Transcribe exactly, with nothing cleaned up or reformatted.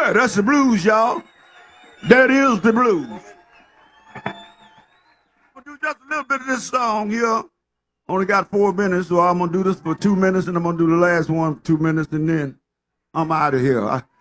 Yeah, that's the blues, y'all. That is the blues. I'm gonna do just a little bit of this song here. Only got four minutes, so I'm gonna do this for two minutes, and I'm gonna do the last one for two minutes, and then I'm out of here. I,